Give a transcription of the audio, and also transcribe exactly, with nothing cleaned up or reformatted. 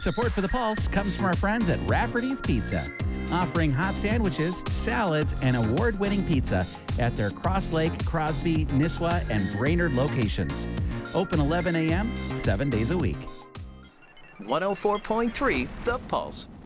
Support for the Pulse comes from our friends at Rafferty's Pizza, offering hot sandwiches, salads, and award-winning pizza at their Cross Lake, Crosby, Nisswa, and Brainerd locations. Open eleven a.m., seven days a week. one oh four point three The Pulse.